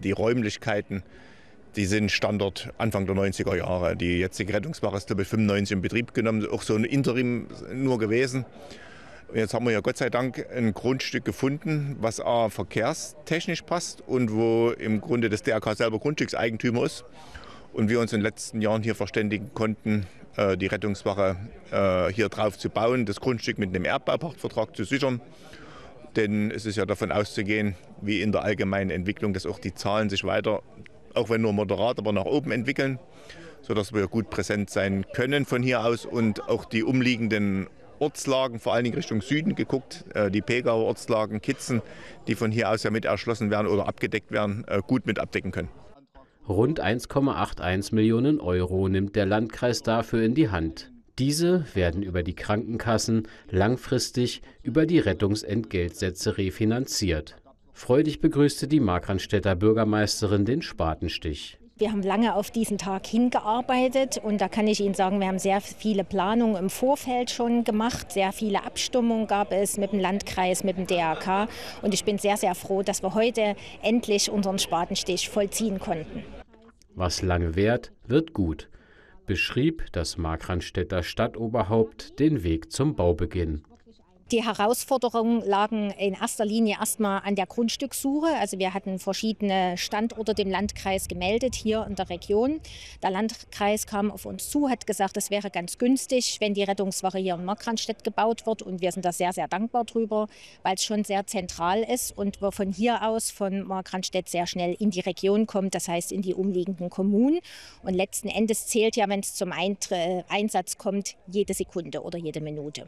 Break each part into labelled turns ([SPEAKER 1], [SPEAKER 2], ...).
[SPEAKER 1] die Räumlichkeiten, die sind Standort Anfang der 90er Jahre. Die jetzige Rettungswache ist, glaube ich, 95 in Betrieb genommen, auch so ein Interim nur gewesen. Und jetzt haben wir ja Gott sei Dank ein Grundstück gefunden, was A, verkehrstechnisch passt und wo im Grunde das DRK selber Grundstückseigentümer ist. Und wir uns in den letzten Jahren hier verständigen konnten, die Rettungswache hier drauf zu bauen, das Grundstück mit einem Erbbaupachtvertrag zu sichern. Denn es ist ja davon auszugehen, wie in der allgemeinen Entwicklung, dass auch die Zahlen sich weiter, auch wenn nur moderat, aber nach oben entwickeln, sodass wir gut präsent sein können von hier aus und auch die umliegenden Ortslagen, vor allen Dingen Richtung Süden geguckt, die Pegauer Ortslagen, Kitzen, die von hier aus ja mit erschlossen werden oder abgedeckt werden, gut mit abdecken können.
[SPEAKER 2] Rund 1,81 Millionen Euro nimmt der Landkreis dafür in die Hand. Diese werden über die Krankenkassen langfristig über die Rettungsentgeltsätze refinanziert. Freudig begrüßte die Markranstädter Bürgermeisterin den Spatenstich.
[SPEAKER 3] Wir haben lange auf diesen Tag hingearbeitet und da kann ich Ihnen sagen, wir haben sehr viele Planungen im Vorfeld schon gemacht. Sehr viele Abstimmungen gab es mit dem Landkreis, mit dem DRK und ich bin sehr, sehr froh, dass wir heute endlich unseren Spatenstich vollziehen konnten.
[SPEAKER 2] Was lange währt, wird gut, beschrieb das Markranstädter Stadtoberhaupt den Weg zum Baubeginn.
[SPEAKER 3] Die Herausforderungen lagen in erster Linie erstmal an der Grundstückssuche. Also wir hatten verschiedene Standorte dem Landkreis gemeldet hier in der Region. Der Landkreis kam auf uns zu, hat gesagt, es wäre ganz günstig, wenn die Rettungswache hier in Markranstädt gebaut wird. Und wir sind da sehr, sehr dankbar drüber, weil es schon sehr zentral ist und wir von hier aus, von Markranstädt, sehr schnell in die Region kommt, das heißt in die umliegenden Kommunen. Und letzten Endes zählt ja, wenn es zum Einsatz kommt, jede Sekunde oder jede Minute.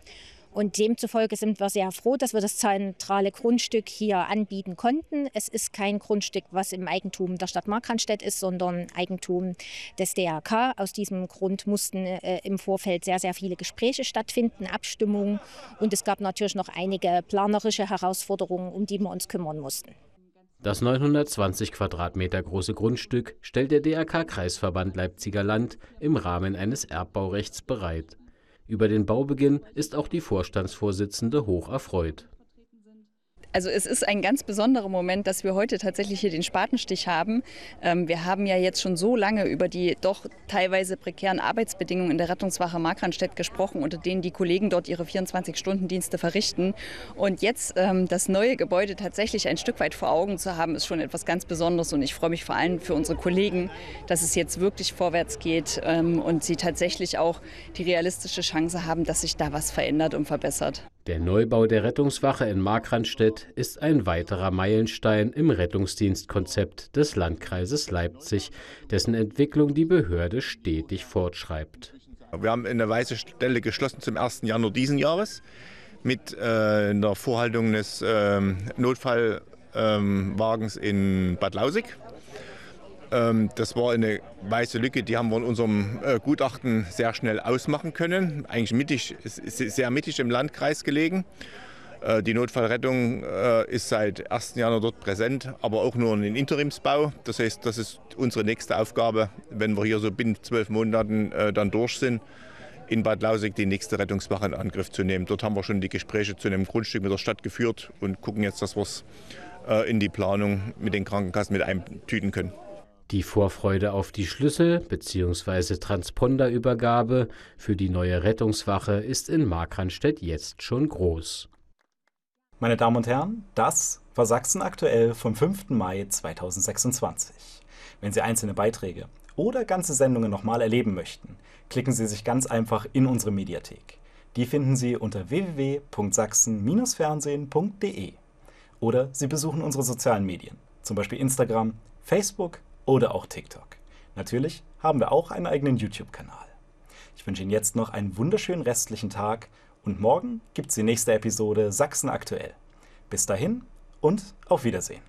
[SPEAKER 3] Und demzufolge sind wir sehr froh, dass wir das zentrale Grundstück hier anbieten konnten. Es ist kein Grundstück, was im Eigentum der Stadt Markranstädt ist, sondern Eigentum des DRK. Aus diesem Grund mussten im Vorfeld sehr, sehr viele Gespräche stattfinden, Abstimmungen. Und es gab natürlich noch einige planerische Herausforderungen, um die wir uns kümmern mussten.
[SPEAKER 2] Das 920 Quadratmeter große Grundstück stellt der DRK-Kreisverband Leipziger Land im Rahmen eines Erbbaurechts bereit. Über den Baubeginn ist auch die Vorstandsvorsitzende hoch erfreut.
[SPEAKER 4] Also es ist ein ganz besonderer Moment, dass wir heute tatsächlich hier den Spatenstich haben. Wir haben ja jetzt schon so lange über die doch teilweise prekären Arbeitsbedingungen in der Rettungswache Markranstädt gesprochen, unter denen die Kollegen dort ihre 24-Stunden-Dienste verrichten. Und jetzt das neue Gebäude tatsächlich ein Stück weit vor Augen zu haben, ist schon etwas ganz Besonderes. Und ich freue mich vor allem für unsere Kollegen, dass es jetzt wirklich vorwärts geht und sie tatsächlich auch die realistische Chance haben, dass sich da was verändert und verbessert.
[SPEAKER 2] Der Neubau der Rettungswache in Markranstädt ist ein weiterer Meilenstein im Rettungsdienstkonzept des Landkreises Leipzig, dessen Entwicklung die Behörde stetig fortschreibt.
[SPEAKER 1] Wir haben eine weiße Stelle geschlossen zum 1. Januar diesen Jahres mit der Vorhaltung des Notfallwagens in Bad Lausick. Das war eine weiße Lücke, die haben wir in unserem Gutachten sehr schnell ausmachen können. Eigentlich mittig, sehr mittig im Landkreis gelegen. Die Notfallrettung ist seit 1. Januar dort präsent, aber auch nur ein Interimsbau. Das heißt, das ist unsere nächste Aufgabe, wenn wir hier so binnen 12 Monaten dann durch sind, in Bad Lausick die nächste Rettungswache in Angriff zu nehmen. Dort haben wir schon die Gespräche zu einem Grundstück mit der Stadt geführt und gucken jetzt, dass wir es in die Planung mit den Krankenkassen mit eintüten können.
[SPEAKER 2] Die Vorfreude auf die Schlüssel- bzw. Transponderübergabe für die neue Rettungswache ist in Markranstädt jetzt schon groß.
[SPEAKER 5] Meine Damen und Herren, das war Sachsen aktuell vom 5. Mai 2026. Wenn Sie einzelne Beiträge oder ganze Sendungen nochmal erleben möchten, klicken Sie sich ganz einfach in unsere Mediathek. Die finden Sie unter www.sachsen-fernsehen.de oder Sie besuchen unsere sozialen Medien, zum Beispiel Instagram, Facebook oder auch TikTok. Natürlich haben wir auch einen eigenen YouTube-Kanal. Ich wünsche Ihnen jetzt noch einen wunderschönen restlichen Tag und morgen gibt es die nächste Episode Sachsen aktuell. Bis dahin und auf Wiedersehen.